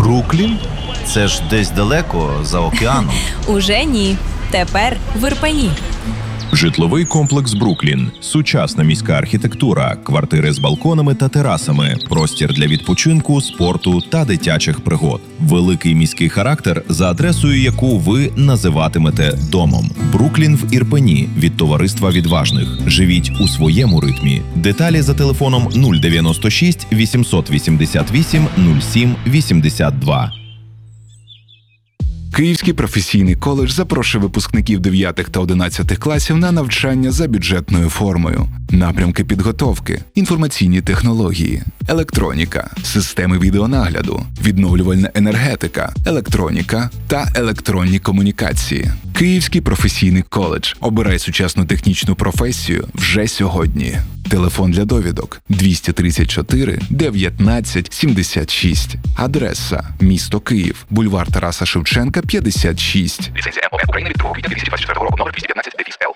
Бруклін? Це ж десь далеко, за океаном. Уже ні. Тепер в Ірпені. Житловий комплекс «Бруклін». Сучасна міська архітектура, квартири з балконами та терасами, простір для відпочинку, спорту та дитячих пригод. Великий міський характер, за адресою яку ви називатимете домом. «Бруклін» в Ірпені від товариства відважних. Живіть у своєму ритмі. Деталі за телефоном 096 888 07 82. Київський професійний коледж запрошує випускників 9 та 11 класів на навчання за бюджетною формою. Напрямки підготовки, інформаційні технології, електроніка, системи відеонагляду, відновлювальна енергетика, електроніка та електронні комунікації. Київський професійний коледж. Обирай сучасну технічну професію вже сьогодні. Телефон для довідок 234 19 76. Адреса: місто Київ, бульвар Тараса Шевченка, 56. Ліцензія МОН України від 2 квітня 2024 року, номер 215/Л.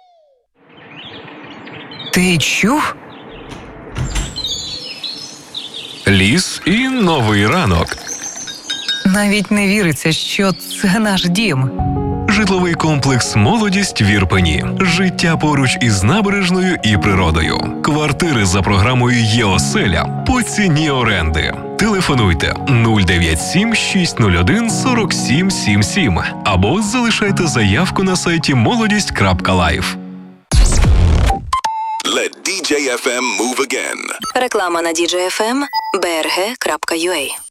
Ти чув? Ліс і новий ранок. Навіть не віриться, що це наш дім. Житловий комплекс «Молодість» в Ірпені. Життя поруч із набережною і природою. Квартири за програмою «Є-оселя» по ціні оренди. Телефонуйте 097 601 47 77 або залишайте заявку на сайті молодість.life. Let DJ FM move again. Реклама на DJ FM brg.ua.